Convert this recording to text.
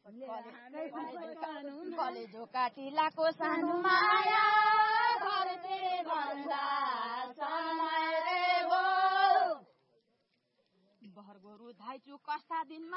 कलेजो काटिलाको सानो माया धरती भन्दा समय रे हो बहर गोरु धाइचु कस्ता दिनमा